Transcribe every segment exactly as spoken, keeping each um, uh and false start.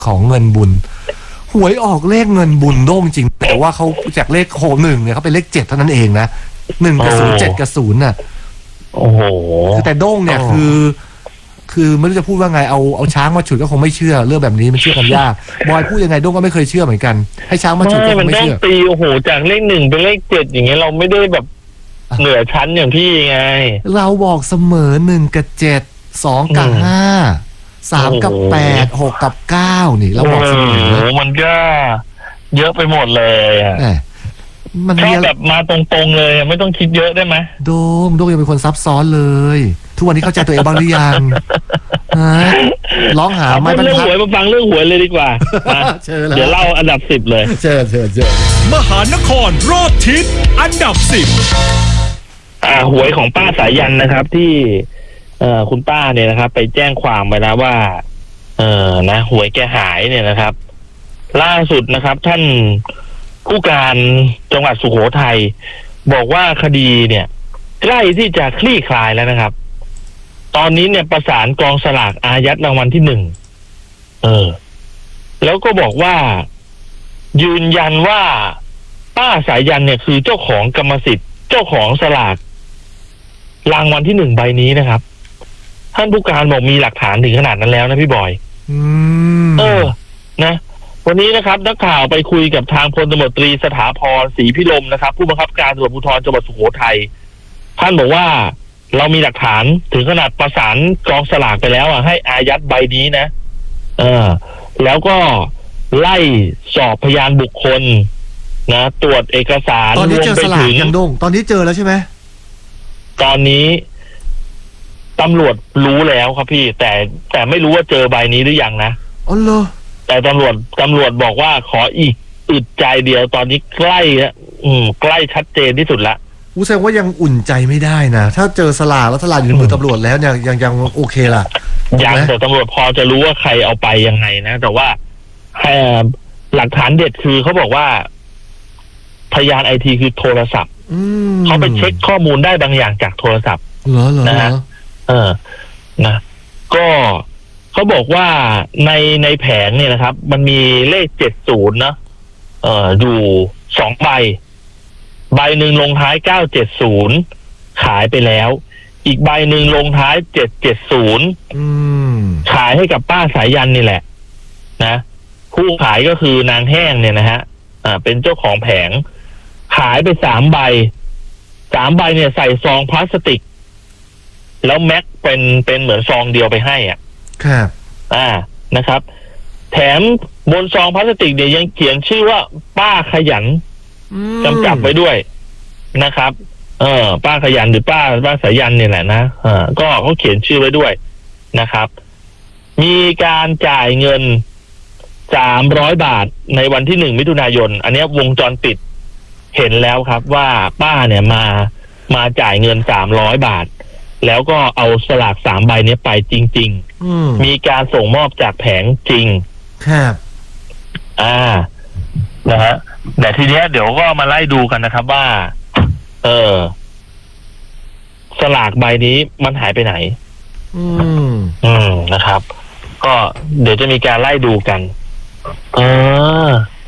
ของเงินบุญหวยออกเลขเงินบุญโด่งจริงแต่ว่าเขาจากเลขโคหนึ่งเนี่ยเขาเป็นเลขเจ็ดเท่านั้นเองนะหนึ่งกับศูนย์เจ็ดกับศูนย์น่ะโอ้โหคือแต่โด่งเนี่ยคือคือไม่รู้จะพูดว่าไงเอาเอาช้างมาฉุดก็คงไม่เชื่อเรื่องแบบนี้มันเชื่อกันยากบอยพูดยังไงโด่งก็ไม่เคยเชื่อเหมือนกันให้ช้างมาฉุดก็คงไม่เชื่อตีโอ้โหจากเลขหนึ่งเป็นเลขเจ็ดอย่างเงี้ยเราไม่ได้แบบเหนือชั้นอย่างพี่ไงเราบอกเสมอหนึ่งกับเจ็ดสองกับห้าสามกับแปดหกกับเก้านี่เราบอกเสมอมันก็เยอะไปหมดเลยอ่ะมันชอบแบบมาตรงๆเลยไม่ต้องคิดเยอะได้ไหมโดงโดงยังเป็นคนซับซ้อนเลยทุกวันนี้เข้าใจตัวเองบ้างหรือยังร้องหาไม่เป็นเรื่องหวยมาฟังเรื่องหวยเลยดีกว่าเดี๋ยวเล่าอันดับสิบเลยเชิญเชิญเชิญมหานครรอบทิศอันดับสิบอ่าหวยของป้าสายันนะครับที่เอ่อคุณป้าเนี่ยนะครับไปแจ้งความไปแล้วว่าเออนะหวยแกหายเนี่ยนะครับล่าสุดนะครับท่านผู้การจังหวัดสุโขทัยบอกว่าคดีเนี่ยใกล้ที่จะคลี่คลายแล้วนะครับตอนนี้เนี่ยประสานกองสลากอายัดรางวัลที่หนึ่งเออแล้วก็บอกว่ายืนยันว่าป้าสายันเนี่ยคือเจ้าของกรรมสิทธิ์เจ้าของสลากรางวัลที่หนึ่งใบนี้นะครับท่านผู้การบอกมีหลักฐานถึงขนาดนั้นแล้วนะพี่บอยอืมเออนะวันนี้นะครับนักข่าวไปคุยกับทางพลตำรวจตรีสถาพรศรีพิรมนะครับผู้บังคับการตำรวจภูธรจังหวัดสุโขทัยท่านบอกว่าเรามีหลักฐานถึงขนาดประสานกองสลากไปแล้วอ่ะให้อายัดใบนี้นะเออแล้วก็ไล่สอบพยานบุคคลนะตรวจเอกสารตอนนี้เจอสลากยังโด่งตอนนี้เจอแล้วใช่ไหมตอนนี้ตำรวจรู้แล้วครับพี่แต่แต่ไม่รู้ว่าเจอใบนี้หรือยังนะอ๋อเหรอแต่ตำรวจตำรวจบอกว่าขออีกอึดใจเดียวตอนนี้ใกล้แล้วอืมใกล้ชัดเจนที่สุดละอู้แสดงว่ายังอุ่นใจไม่ได้นะถ้าเจอสลากแล้วสลากอยู่ในมือตำรวจแล้วเนี่ยยังยังโอเคล่ะยังแต่ตำรวจพอจะรู้ว่าใครเอาไปยังไงนะแต่ว่าหลักฐานเด็ดคือเขาบอกว่าพยานไอทีคือโทรศัพท์เขาไปเช็คข้อมูลได้บางอย่างจากโทรศัพท์เหรอเหรอนะฮะเออนะก็เขาบอกว่าในในแผงเนี่ยนะครับมันมีเลขเจ็ดศูนย์นะเอ่ออยู่สองใบใบหนึ่งลงท้ายเก้าเจ็ดศูนย์ขายไปแล้วอีกใบหนึ่งลงท้ายเจ็ดเจ็ดศูนย์ขายให้กับป้าสายันนี่แหละนะผู้ขายก็คือนางแห้งเนี่ยนะฮะอ่าเป็นเจ้าของแผงขายไปสามใบสามใบเนี่ยใส่ซองพลาสติกแล้วแม็กเป็นเป็นเหมือนซองเดียวไปให้อ่ะครับอ่านะครับ แถมบนซองพลาสติกเนี่ยยังเขียนชื่อว่าป้าขยันกำกับไว้ด้วยนะครับเออป้าขยันหรือป้าป้าสายันเนี่ยแหละนะเออก็เขาเขียนชื่อไว้ด้วยนะครับมีการจ่ายเงินสามร้อยบาทในวันที่หนึ่งมิถุนายนอันนี้วงจรปิดเห็นแล้วครับว่าป้าเนี่ยมามาจ่ายเงินสามร้อยบาทแล้วก็เอาสลากสามใบนี้ไปจริงๆมีการส่งมอบจากแผงจริงครับอ่านะฮะแต่ทีเนี้ยเดี๋ยวก็มาไล่ดูกันนะครับว่าเออสลากใบนี้มันหายไปไหนอืมอืมนะครับ ก็เดี๋ยวจะมีการไล่ดูกันเออ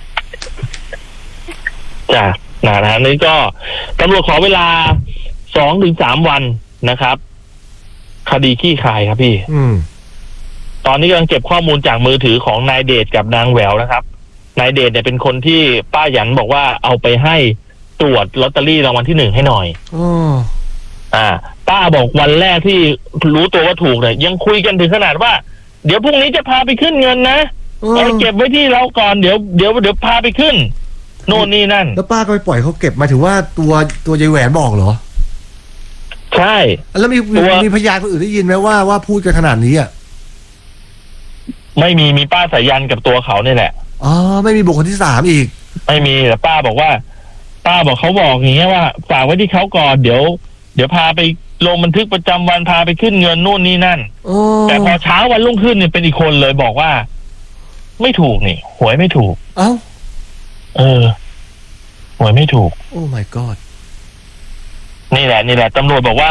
จ้ะนะฮะนี่ก็ตำรวจขอเวลาสองถึงสามวันนะครับคดีขี้คายครับพี่อืมตอนนี้กำลังเก็บข้อมูลจากมือถือของนายเดชกับนางแหววนะครับนายเดชเนี่ยเป็นคนที่ป้าหยันบอกว่าเอาไปให้ตรวจลอตเตอรี่รางวัลที่หนึ่งให้หน่อยอ๋ออ่าป้าบอกวันแรกที่รู้ตัวว่าถูกเนี่ยยังคุยกันถึงขนาดว่าเดี๋ยวพรุ่งนี้จะพาไปขึ้นเงินนะเอาเก็บไว้ที่เราก่อนเดี๋ยวเดี๋ยวเดี๋ยวพาไปขึ้นโน่นนี่นั่นแล้วป้าก็ไปปล่อยเขาเก็บมาถือว่าตัวตัวยายแหวนบอกเหรอใช่แล้วมีมีพยานคนอื่นได้ยินไหมว่าว่าพูดกันขนาดนี้อ่ะไม่มีมีป้าสายันกับตัวเขาเนี่ยแหละอ๋อไม่มีบุคคลที่สามอีกไม่มีแต่ป้าบอกว่าป้าบอกเขาบอกอย่างเงี้ยว่าฝากไว้ที่เขาก่อนเดี๋ยวเดี๋ยวพาไปลงบันทึกประจำวันพาไปขึ้นเงินนู่นนี่นั่นแต่พอเช้าวันรุ่งขึ้นเนี่ยเป็นอีกคนเลยบอกว่าไม่ถูกนี่หวยไม่ถูกเอ้าเออหวยไม่ถูกโอ้ my god นี่แหละนี่แหละตำรวจบอกว่า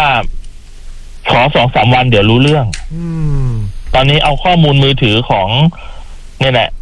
ขอสองสามวันเดี๋ยวรู้เรื่องอืมตอนนี้เอาข้อมูลมือถือของนี่แหละ